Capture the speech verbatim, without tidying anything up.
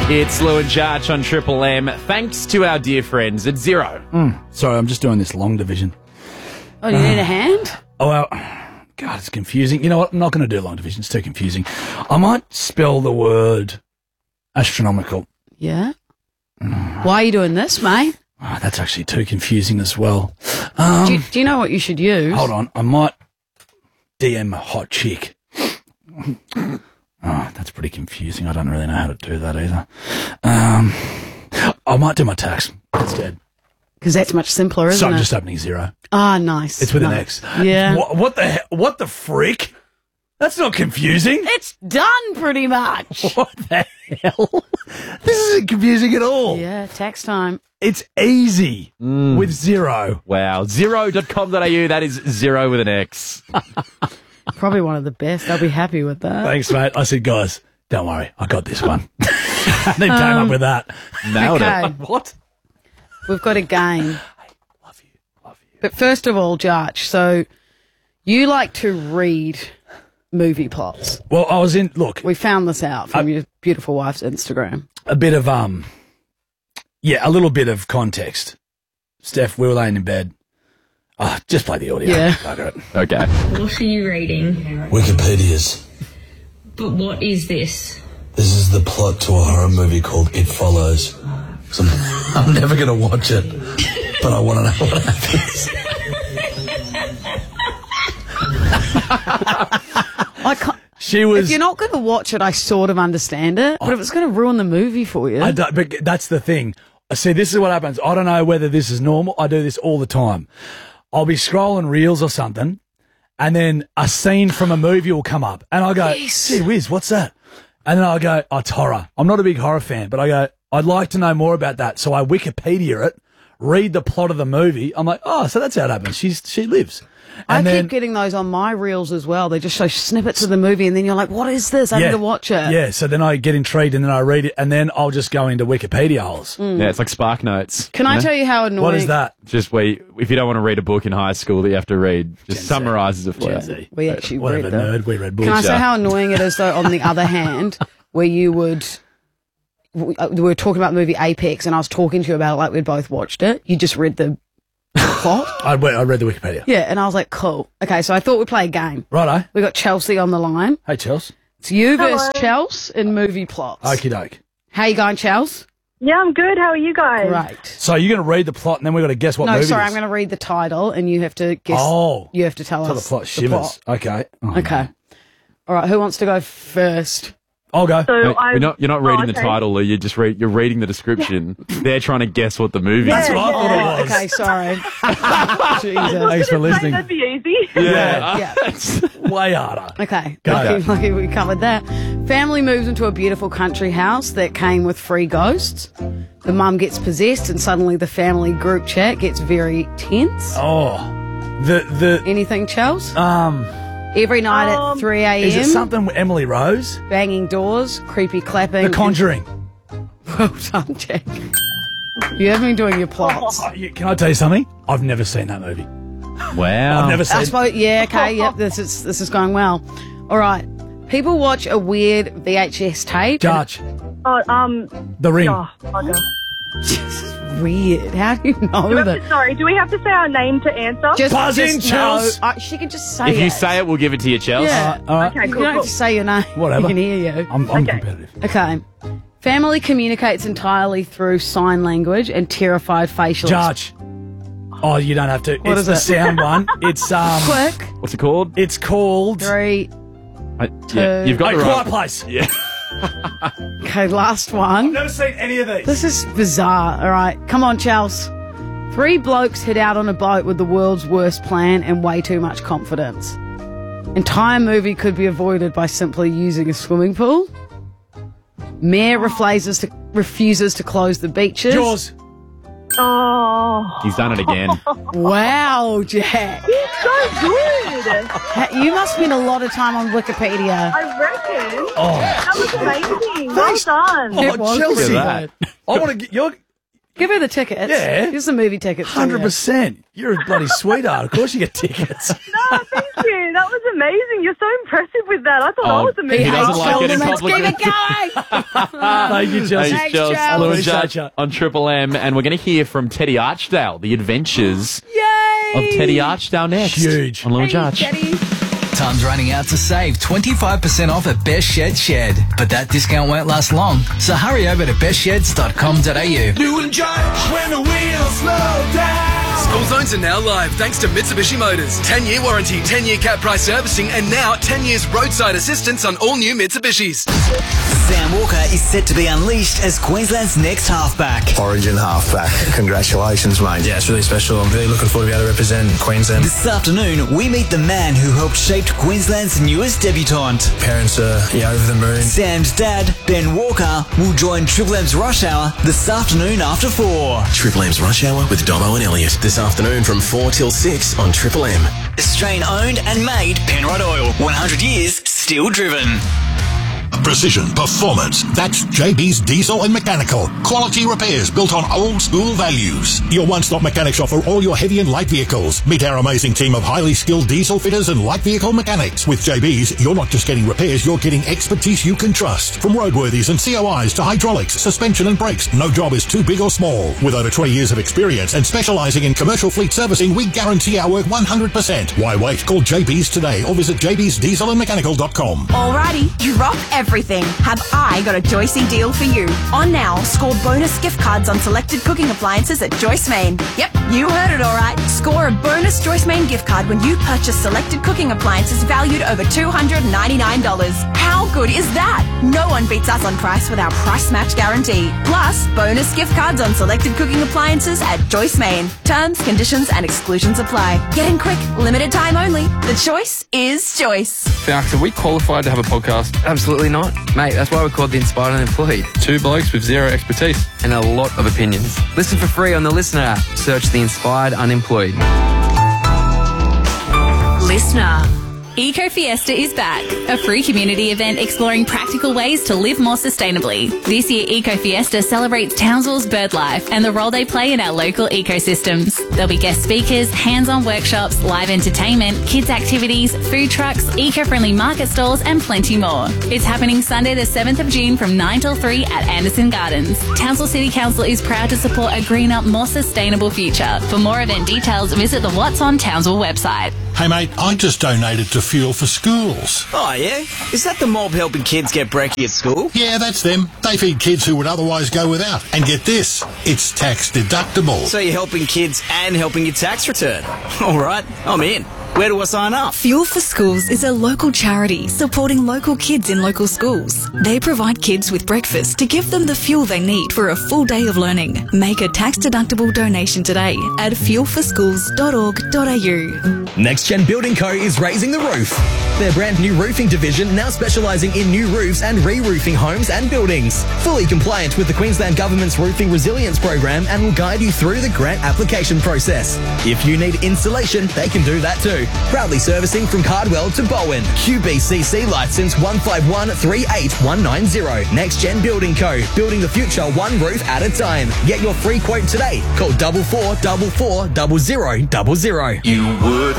It's Lou and Jarch on Triple M. Thanks to our dear friends at Zero. Mm. Sorry, I'm just doing this long division. Oh, you uh, need a hand? Oh, well, God, it's confusing. You know what? I'm not going to do long division. It's too confusing. I might spell the word astronomical. Yeah? Mm. Why are you doing this, mate? Oh, that's actually too confusing as well. Um, do, you, do you know what you should use? Hold on. I might D M a hot chick. Oh, that's pretty confusing. I don't really know how to do that either. Um, I might do my tax instead. Because that's much simpler, isn't so it? So I'm just opening Zero. Ah, nice. It's with nice. an X. Yeah. What, what the he- What the frick? That's not confusing. It's done pretty much. What the hell? This isn't confusing at all. Yeah, tax time. It's easy mm. with Zero. Wow. Zero dot com dot a u. That is Zero with an X. Probably one of the best. I'll be happy with that. Thanks, mate. I said, guys, don't worry. I got this one. They um, came up with that. Nailed okay. it. What? We've got a game. Hey, love you. Love you. But first of all, Jarch, so you like to read movie plots. Well, I was in, look. We found this out from uh, your beautiful wife's Instagram. A bit of, um, yeah, a little bit of context. Steph, we were laying in bed. Oh, just play the audio. Yeah. Okay. What are you reading? Wikipedia's. But what is this? This is the plot to a horror movie called It Follows. So I'm, I'm never going to watch it, but I want to know what happens. I can't. She was. If you're not going to watch it, I sort of understand it. But I, if it's going to ruin the movie for you, I don't, but that's the thing. See, this is what happens. I don't know whether this is normal. I do this all the time. I'll be scrolling reels or something, and then a scene from a movie will come up, and I go, yes. "Gee whiz, what's that?" And then I go, "Oh, it's horror." I'm not a big horror fan, but I go, "I'd like to know more about that." So I Wikipedia it, read the plot of the movie. I'm like, "Oh, so that's how it happens." She's she lives. And I then, keep getting those on my reels as well. They just show snippets of the movie, and then you're like, "What is this? I yeah, need to watch it." Yeah. So then I get intrigued, and then I read it, and then I'll just go into Wikipedia holes. Mm. Yeah, it's like Spark Notes. Can I know? tell you how annoying? What is that? Just where you, if you don't want to read a book in high school that you have to read, just Gen summarises it for Gen you. Z. We actually Whatever, read them. nerd. We read books. Can I say Yeah. how annoying it is, though, on the other hand, where you would... We were talking about the movie Apex, and I was talking to you about it like we'd both watched it. You just read the plot. I, I read the Wikipedia. Yeah, and I was like, cool. Okay, so I thought we'd play a game. Righto. We got Chelsea on the line. Hey, Chels. It's you Hello. versus Chels in movie plots. Okie doke. How you going, Chels? Yeah, I'm good. How are you guys? Right. So you're going to read the plot, and then we've got to guess what No, movie sorry, it I'm is. going to read the title, and you have to guess. Oh. You have to tell Tell us the plot. Shivers. Okay. Oh, Okay. no. All right, who wants to go first? I'll go. So Hey, I, you're not, you're not reading oh, the okay. title, Lou. You're just read, you're reading the description. They're trying to guess what the movie That's is. what I thought Oh, it was. okay, sorry. Jesus. Thanks for listening. That'd be easy. Yeah. Yeah. It's way harder. Okay, Go. lucky, lucky we covered that. Family moves into a beautiful country house that came with free ghosts. The mum gets possessed, and suddenly the family group chat gets very tense. Oh. The, the, Anything, Chels? um, Every night Um, at three a.m. is it something with Emily Rose? banging doors, creepy clapping. The Conjuring. Well done, Jack. You have been doing your plots. Oh, yeah, can I tell you something? I've never seen that movie. Wow. I've never I seen suppose, yeah, okay, yep, this is this is going well. All right, people watch a weird V H S tape. Judge. Oh, um, The Ring. oh, okay. This is weird. How do you know Do we have that? to, sorry, do we have to say our name to answer? Just, Buzz in, just no. Chels. Uh, she can just say If it. you say it, we'll give it to you, Chelsea. Yeah. All right. okay, You cool, don't cool. have to say your name. Whatever. We can hear you. I'm, I'm Okay. competitive. Okay. Family communicates entirely through sign language and terrified facials. Judge. Oh, you don't have to. What it's is the it? sound one. It's um. Quick. What's it called? It's called. Three. I, yeah, you've got Hey, the Quiet right. Place. Yeah. Okay, last one. Never seen any of these. This is bizarre. All right, come on, Chels. Three blokes head out on a boat with the world's worst plan and way too much confidence. Entire movie could be avoided by simply using a swimming pool. Mayor refuses to, refuses to close the beaches. Jaws. Oh, He's done it again. Wow, Jack. so good. Ha- You must spend a lot of time on Wikipedia. I reckon. Oh. That was amazing. Well done. It was Chelsea. pretty Look at good. I want to get you're Give her the tickets. Yeah. Here's the movie tickets. for you. Hundred percent. You're a bloody sweetheart. Of course you get tickets. No, thank you. That was amazing. You're so impressive with that. I thought Oh, I was he amazing. doesn't like getting Let's keep complimented. it going. Thank you, Chelsea. Hey, Thanks, Chels, Chels. Lou and Appreciate Judd ya. on Triple M, and we're going to hear from Teddy Archdale, the adventures Yay! of Teddy Archdale next. Huge. On Lou and Hey, Judd. Teddy. Time's running out to save twenty-five percent off at Best Shed Shed. But that discount won't last long, so hurry over to best sheds dot com dot a u. Lou and Judge, when the wheels slow down. School zones are now live thanks to Mitsubishi Motors. ten-year warranty, ten-year cap price servicing, and now ten years roadside assistance on all new Mitsubishis. Sam Walker is set to be unleashed as Queensland's next halfback. Origin halfback. Congratulations, mate. Yeah, it's really special. I'm really looking forward to be able to represent Queensland. This afternoon, we meet the man who helped shape Queensland's newest debutant. Parents are yeah, over the moon. Sam's dad, Ben Walker, will join Triple M's Rush Hour this afternoon after four. Triple M's Rush Hour with Domo and Elliot this afternoon from four till six on Triple M. Australian owned and made Penrod Oil. one hundred years, still driven. Precision, performance. That's J B's Diesel and Mechanical. Quality repairs built on old school values. Your one-stop mechanic shop for all your heavy and light vehicles. Meet our amazing team of highly skilled diesel fitters and light vehicle mechanics. With J B's, you're not just getting repairs, you're getting expertise you can trust. From roadworthies and C O Is to hydraulics, suspension and brakes, no job is too big or small. With over twenty years of experience and specialising in commercial fleet servicing, we guarantee our work one hundred percent. Why wait? Call J B's today or visit j b's diesel and mechanical dot com. Alrighty, you rock everything. Have I got a Joycey deal for you? On now, score bonus gift cards on selected cooking appliances at Joyce Main. Yep, you heard it alright. Score a bonus Joyce Main gift card when you purchase selected cooking appliances valued over two hundred ninety-nine dollars. How good is that? No one beats us on price with our price match guarantee. Plus, bonus gift cards on selected cooking appliances at Joyce Main. Terms, conditions and exclusions apply. Get in quick, limited time only. The choice is Joyce. Fact, are we qualified to have a podcast? Absolutely not. Mate, that's why we're called The Inspired Unemployed. Two blokes with zero expertise and a lot of opinions. Listen for free on the Listener app. Search The Inspired Unemployed. Listener. Eco Fiesta is back, a free community event exploring practical ways to live more sustainably. This year, Eco Fiesta celebrates Townsville's bird life and the role they play in our local ecosystems. There'll be guest speakers, hands-on workshops, live entertainment, kids activities, food trucks, eco-friendly market stalls and plenty more. It's happening Sunday the seventh of June from nine till three at Anderson Gardens. Townsville City Council is proud to support a greener, more sustainable future. For more event details, visit the What's on Townsville website. Hey mate, I just donated to Fuel for Schools. Oh, yeah? Is that the mob helping kids get brekkie at school? Yeah, that's them. They feed kids who would otherwise go without. And get this, it's tax deductible. So you're helping kids and helping your tax return. All right, I'm in. Where do I sign up? Fuel for Schools is a local charity supporting local kids in local schools. They provide kids with breakfast to give them the fuel they need for a full day of learning. Make a tax-deductible donation today at fuel for schools dot org dot a u. Next Gen Building Co. is raising the roof. Their brand new roofing division now specialising in new roofs and re-roofing homes and buildings. Fully compliant with the Queensland Government's Roofing Resilience Program and will guide you through the grant application process. If you need insulation, they can do that too. Proudly servicing from Cardwell to Bowen. Q B C C licence one five one three eight one nine zero. Next Gen Building Co. Building the future one roof at a time. Get your free quote today. Call double four double four double zero double zero. You would